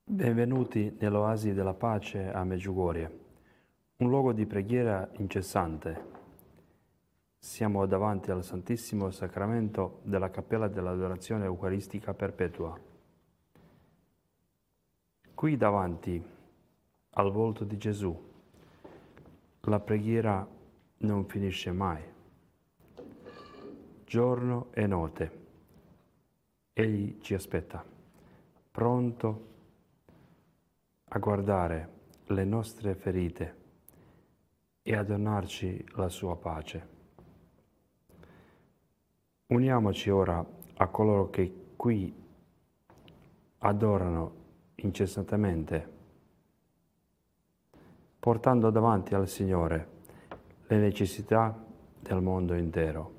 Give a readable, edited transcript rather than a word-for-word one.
Benvenuti nell'Oasi della Pace a Medjugorje, un luogo di preghiera incessante. Siamo davanti al Santissimo Sacramento della Cappella dell'Adorazione Eucaristica Perpetua. Qui davanti al volto di Gesù la preghiera non finisce mai. Giorno e notte Egli ci aspetta, pronto a guardare le nostre ferite e a donarci la sua pace. Uniamoci ora a coloro che qui adorano incessantemente, portando davanti al Signore le necessità del mondo intero.